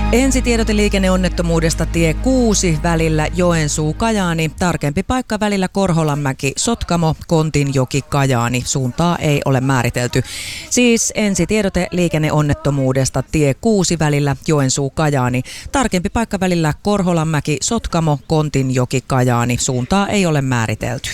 Ensitiedote liikenneonnettomuudesta tie 6 välillä Joensuu-Kajaani. Tarkempi paikka välillä Korholanmäki-Sotkamo, Kontinjoki-Kajaani. Suuntaa ei ole määritelty. Siis ensitiedote liikenneonnettomuudesta tie 6 välillä Joensuu-Kajaani. Tarkempi paikka välillä Korholanmäki-Sotkamo, Kontinjoki-Kajaani. Suuntaa ei ole määritelty.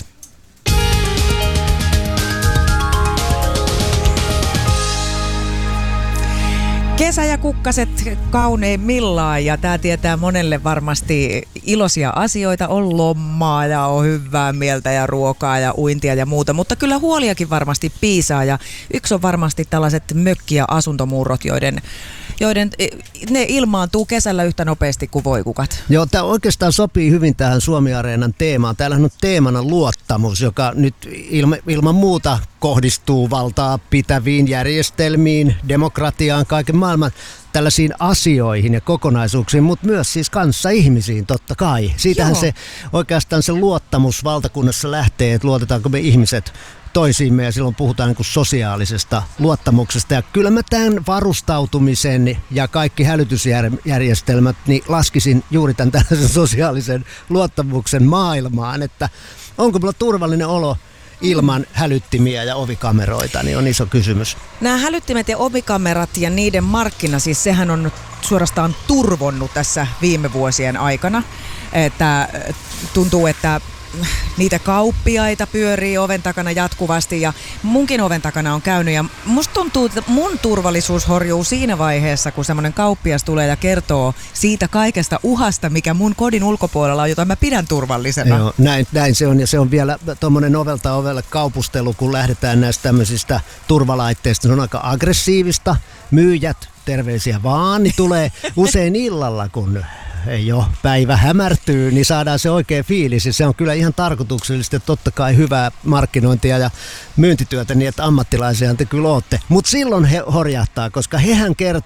Kesä ja kukkaset kauneimmillaan ja tämä tietää monelle varmasti iloisia asioita. On lomaa ja on hyvää mieltä ja ruokaa ja uintia ja muuta, mutta kyllä huoliakin varmasti piisaa ja yksi on varmasti tällaiset mökki- ja asuntomurrot, joiden ne ilmaantuu kesällä yhtä nopeasti kuin voikukat. Joo, tämä oikeastaan sopii hyvin tähän Suomi-areenan teemaan. Täällähän on teemana luottamus, joka nyt ilman muuta kohdistuu valtaa pitäviin järjestelmiin, demokratiaan, kaiken maailman tällaisiin asioihin ja kokonaisuuksiin, mutta myös siis kanssaihmisiin totta kai. Siitähän se oikeastaan se luottamus valtakunnassa lähtee, että luotetaanko me ihmiset toisiimme ja silloin puhutaan niin kuin sosiaalisesta luottamuksesta. Ja kyllä mä tämän varustautumisen ja kaikki hälytysjärjestelmät niin laskisin juuri tämän tällaisen sosiaalisen luottamuksen maailmaan, että onko mulla turvallinen olo ilman hälyttimiä ja ovikameroita, niin on iso kysymys. Nämä hälyttimet ja ovikamerat ja niiden markkina, siis sehän on suorastaan turvonnut tässä viime vuosien aikana. Että tuntuu, että niitä kauppiaita pyörii oven takana jatkuvasti ja munkin oven takana on käynyt ja musta tuntuu, että mun turvallisuus horjuu siinä vaiheessa, kun semmoinen kauppias tulee ja kertoo siitä kaikesta uhasta, mikä mun kodin ulkopuolella on, jota mä pidän turvallisena. Joo, näin se on ja se on vielä tommonen ovelta ovelle kaupustelu, kun lähdetään näistä tämmöisistä turvalaitteista. Se on aika aggressiivista. Myyjät, terveisiä vaan, niin tulee usein illalla, kun ei ole päivä hämärtyy, niin saadaan se oikea fiilis. Ja se on kyllä ihan tarkoituksellisesti totta kai hyvää markkinointia ja myyntityötä niin, että ammattilaisia te kyllä ootte. Mutta silloin he horjahtaa, koska hehän kertoo